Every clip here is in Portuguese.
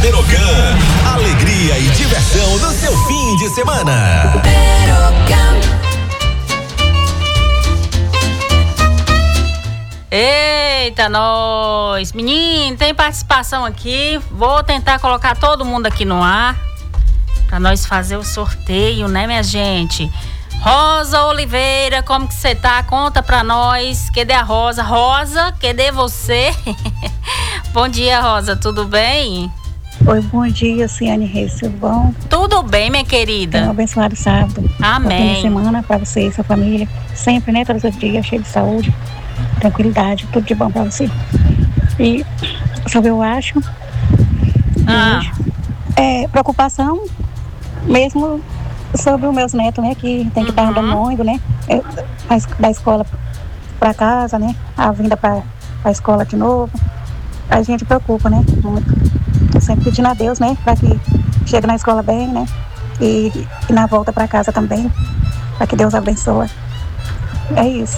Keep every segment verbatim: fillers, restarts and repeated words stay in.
Berocan. Alegria e diversão no seu fim de semana. Berocan. Eita, nós! Menino, tem participação aqui. Vou tentar colocar todo mundo aqui no ar pra nós fazer o sorteio, né, minha gente? Rosa Oliveira, como que você tá? Conta pra nós. Cadê a Rosa? Rosa, cadê você? Bom dia, Rosa, tudo bem? Oi, bom dia, Ciane Reis, tudo bom? Tudo bem, minha querida. Tenha um abençoado sábado. Amém. Bom fim de semana pra você e sua família. Sempre, né, todos os dias, cheio de saúde, tranquilidade, tudo de bom pra você. E sabe, eu acho ah. é, preocupação mesmo sobre os meus netos, né, que tem que estar uhum. andando muito, né, é, da escola pra casa, né, a vinda pra, pra escola de novo. A gente preocupa, né, muito. Tô sempre pedindo a Deus, né, pra que chegue na escola bem, né, e, e na volta pra casa também, pra que Deus abençoe. É isso.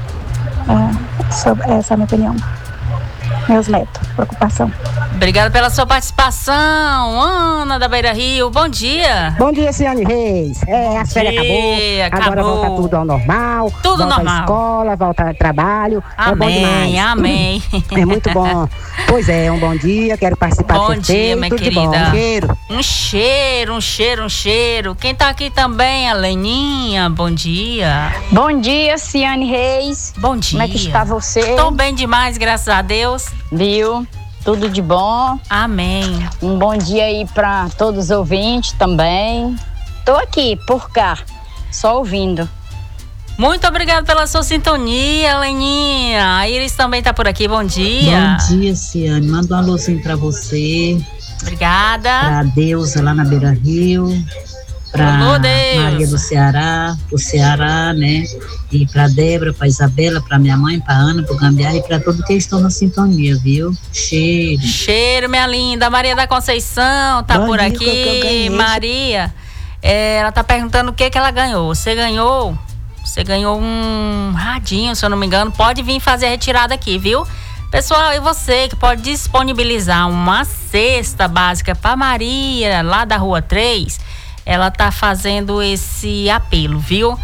É, sobre, essa é a minha opinião. Meus netos, preocupação. Obrigada pela sua participação, Ana da Beira Rio. Bom dia. Bom dia, Ciane Reis. É, a férias acabou. acabou. Agora volta tudo ao normal. Tudo volta normal. À escola, volta ao trabalho. Amém, é bom demais. amém. É muito bom. Pois é, um bom dia. Quero participar bom do sorteio. Bom dia, minha tudo querida. De bom. Um cheiro. Um cheiro, um cheiro, um cheiro. Quem tá aqui também, a Leninha. Bom dia. Bom dia, Ciane Reis. Bom dia. Como é que está você? Tô bem demais, graças a Deus. Viu? Tudo de bom. Amém. Um bom dia aí para todos os ouvintes também. Tô aqui, por cá, só ouvindo. Muito obrigada pela sua sintonia, Leninha. A Iris também tá por aqui, bom dia. Bom dia, Ciane. Manda um alôzinho pra você. Obrigada. Pra Deusa lá na Beira Rio. Pra Maria do Ceará, pro Ceará, né? E pra Débora, pra Isabela, pra minha mãe, pra Ana, pro Gambiarra e pra todos que estão na sintonia, viu? Cheiro. Cheiro, minha linda. Maria da Conceição tá Bom por dia, aqui. Maria, é, ela tá perguntando o que que ela ganhou. Você ganhou? Você ganhou um radinho, se eu não me engano. Pode vir fazer a retirada aqui, viu? Pessoal, e você que pode disponibilizar uma cesta básica pra Maria, lá da Rua três, ela tá fazendo esse apelo, viu?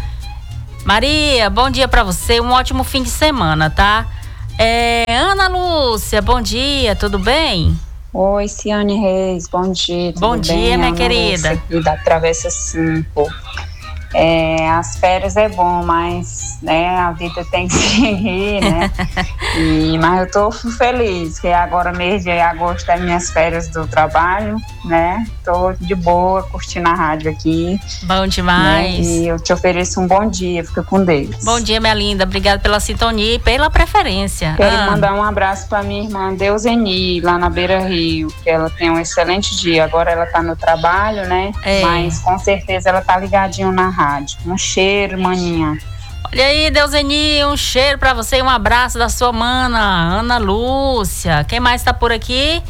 Maria, bom dia pra você, um ótimo fim de semana, tá? É, Ana Lúcia, bom dia, tudo bem? Oi, Ciane Reis, bom dia. Bom dia, bem? minha Ana querida. Lúcia, aqui da Travessa cinco. É, as férias é bom, mas né, a vida tem que seguir, né? E, mas eu tô feliz, que agora mês de agosto é minhas férias do trabalho, né? Tô de boa, curtindo a rádio aqui. Bom demais. Né? E eu te ofereço um bom dia, fica com Deus. Bom dia, minha linda, obrigada pela sintonia e pela preferência. Quero ah. mandar um abraço pra minha irmã Deuseni, lá na Beira Rio, que ela tem um excelente dia. Agora ela tá no trabalho, né? É. Mas com certeza ela tá ligadinho na rádio. Um cheiro, maninha. Olha aí, Deuseni, um cheiro pra você e um abraço da sua mana, Ana Lúcia. Quem mais tá por aqui?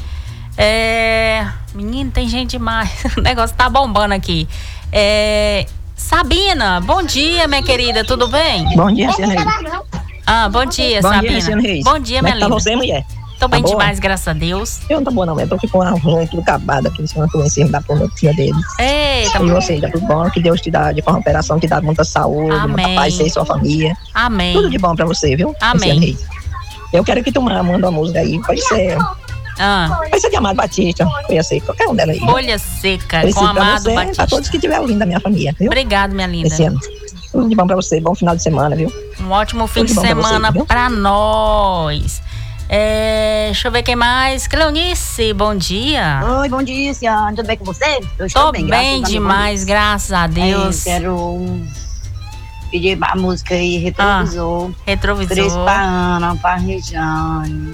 É... Menino, tem gente demais. O negócio tá bombando aqui. É... Sabina, bom dia, minha querida, tudo bem? Bom dia, Ciane Reis. Ah, bom dia, bom Sabina. Dia, Ciane Reis. Bom dia, minha linda. linda. Tá você, mulher? Tô bem tá demais, graças a Deus. Eu não tô boa não, eu tô com uma ruim, tudo acabado aqui, se eu não conhecer, da notícia deles. Eita, e você, tá tudo bom, que Deus te dá de recuperação, te dá muita saúde, amém. Muita paz, você e sua família. Amém. Tudo de bom pra você, viu? Amém. Eu quero que tu manda uma música aí, pode ser... Ah. Pode ser de Amado Batista, Folha Seca, qualquer um dela aí. Folha Seca, com Amado você, Batista. Pra todos que estiverem ouvindo da minha família, viu? Obrigado, minha linda. Esse ano. Tudo de bom pra você, bom final de semana, viu? Um ótimo fim Tudo de semana pra, você, pra nós. É, deixa eu ver quem mais. Cleonice, bom dia. Oi, bom dia, Ciane. Tudo bem com você? Eu estou Tô bem, bem graças demais, graças a Deus. É, quero pedir a música aí, Retrovisor. Ah, retrovisor. Três pra Ana, pra Regiane.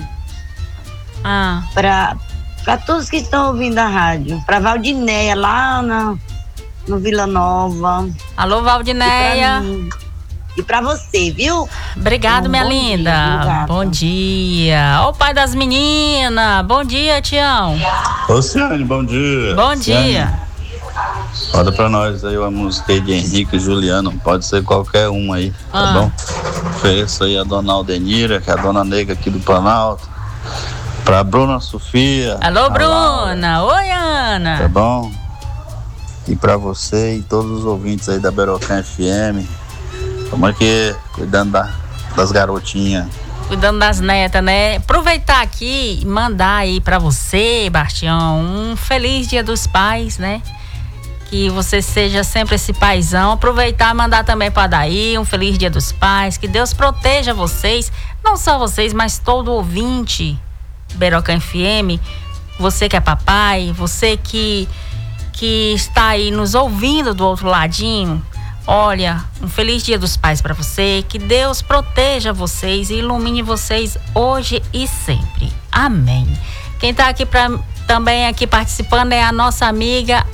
Ah. Pra, pra todos que estão ouvindo a rádio. Pra Valdinéia, lá na, no Vila Nova. Alô, Valdinéia. E pra você, viu? Obrigado, um minha linda. Dia, bom dia. Ô, pai das meninas. Bom dia, Tião. Ô, Ciane, bom dia. Bom Ciane, dia. Roda pra nós aí uma música aí de Henrique e Juliano. Pode ser qualquer uma aí, tá ah. bom? Ofereço aí a dona Aldenira, que é a dona Negra aqui do Planalto. Pra Bruna Sofia. Alô, Bruna. Laura. Oi, Juliana. Tá bom? E pra você e todos os ouvintes aí da Berocã F M, como é que cuidando da, das garotinhas. Cuidando das netas, né? Aproveitar aqui e mandar aí pra você, Bastião, um feliz Dia dos Pais, né? Que você seja sempre esse paizão. Aproveitar e mandar também para Daí um feliz Dia dos Pais. Que Deus proteja vocês, não só vocês, mas todo ouvinte Berocã F M. Você que é papai, você que, que está aí nos ouvindo do outro ladinho. Olha, um feliz Dia dos Pais para você. Que Deus proteja vocês e ilumine vocês hoje e sempre. Amém. Quem está aqui para também aqui participando é a nossa amiga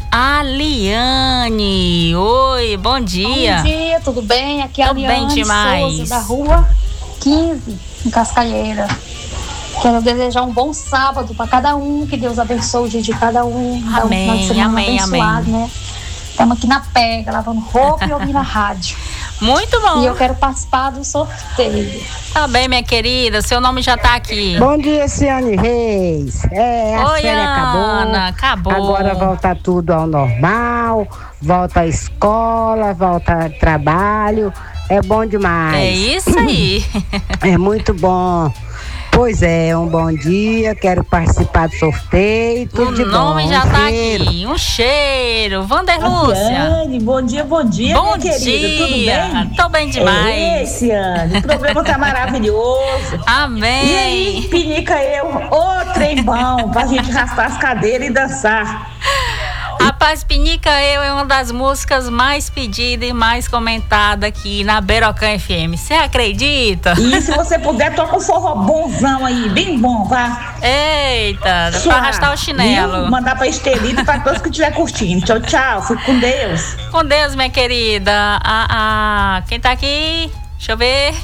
Aliane. Oi, bom dia. Bom dia, tudo bem? Aqui é a Tudo Aliane bem demais. Souza, da rua quinze, em Cascalheira. Quero desejar um bom sábado para cada um, que Deus abençoe o dia de cada um. Amém, um final de amém, abençoado, amém. Né? Estamos aqui na pega, lavando roupa e ouvindo a rádio. Muito bom. E eu quero participar do sorteio. Tá bem, minha querida, seu nome já tá aqui. Bom dia, Ciane Reis. É, a Oi, série Ana, acabou. acabou. Agora volta tudo ao normal, volta à escola, volta ao trabalho. É bom demais. É isso aí. É muito bom. Pois é, um bom dia, quero participar do sorteio, tudo o de bom. O nome já um tá cheiro. aqui, um cheiro. Vander Lúcia. Ciane, bom dia, bom dia, bom minha querida, dia. tudo bem? Tô bem demais. É, Ciane, o programa tá maravilhoso. Amém. E aí, pinica eu, ô trem bom, pra gente arrastar as cadeiras e dançar. Rapaz, Pinica Eu é uma das músicas mais pedidas e mais comentada aqui na Berocã F M. Você acredita? E se você puder, toca um forró bonzão aí, bem bom, vá. Eita, dá pra arrastar o chinelo. Viu? Mandar pra Estelita e pra todos que estiver curtindo. Tchau, tchau, fique com Deus. Com Deus, minha querida. Ah, ah, quem tá aqui? Deixa eu ver.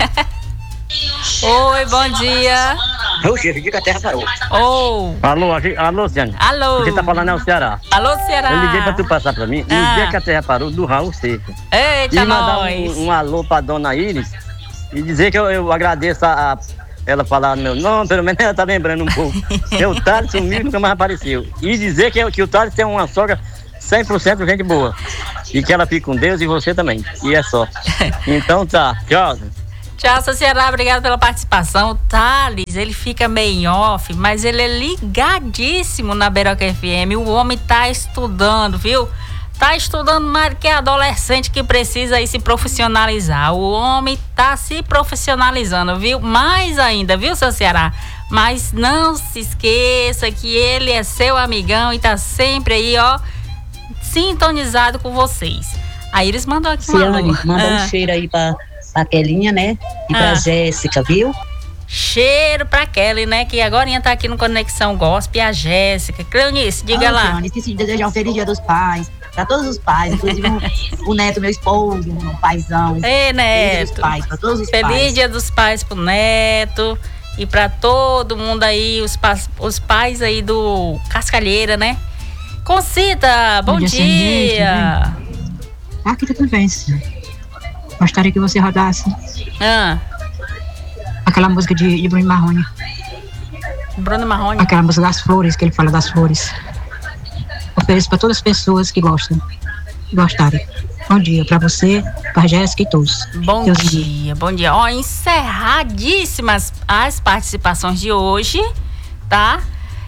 Oi, bom dia. É o chefe de que a terra parou. Oh. Alô, alô, Ciane. Alô. Quem tá falando é o Ceará. Alô, Ceará. Eu liguei pra tu passar pra mim. Ah. No dia que a terra parou, do Raul Seca. Eita, e mandar nós. um, um alô pra dona Iris e dizer que eu, eu agradeço a, a ela falar no meu nome, pelo menos ela tá lembrando um pouco. O Thales sumiu e nunca mais apareceu. E dizer que, que o Thales tem uma sogra cem por cento gente boa. E que ela fique com Deus e você também. E é só. Então tá, tchau. Tchau, seu Ceará, obrigado pela participação. O Thales, ele fica meio em off, mas ele é ligadíssimo na Berocã F M. O homem tá estudando, viu? Tá estudando mais que adolescente que precisa aí se profissionalizar. O homem tá se profissionalizando, viu? Mais ainda, viu, seu Ceará? Mas não se esqueça que ele é seu amigão e tá sempre aí, ó, sintonizado com vocês. Aí eles mandam aqui uma Ciane, alô. manda Ah. um cheiro aí pra pra Kelinha, né? E pra Ah. Jéssica, viu? Cheiro pra Kelly, né? Que agora tá aqui no Conexão Gospel. E a Jéssica. Cleonice, diga Ah, lá. Ciane, esqueci de desejar um feliz Dia dos Pais pra todos os pais, inclusive o, o neto, meu esposo, o paizão. Ei, Feliz Dia Neto. dos Pais, pra todos os Feliz pais. Dia dos Pais pro Neto. E pra todo mundo aí, os, pa- os pais aí do Cascalheira, né? Concita, bom, Bom dia, dia. Aqui tá tudo bem, sim. Gostaria que você rodasse Ah, aquela música de, de Bruno Marrone. Bruno Marrone. Aquela música das flores, que ele fala das flores. Ofereço para todas as pessoas que gostam. Que gostarem. Bom dia pra você, pra Jéssica e todos. Bom Deus dia, bom dia. Ó, encerradíssimas as participações de hoje, tá?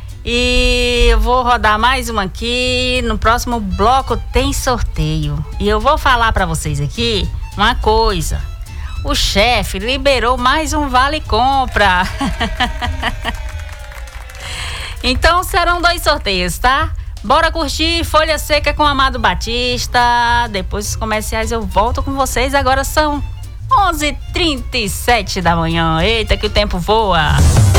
E eu vou rodar mais uma aqui. No próximo bloco tem sorteio. E eu vou falar pra vocês aqui uma coisa. O chefe liberou mais um vale compra. Então serão dois sorteios, tá? Bora curtir Folha Seca com Amado Batista. Depois dos comerciais eu volto com vocês. Agora são onze e trinta e sete da manhã. Eita, que o tempo voa.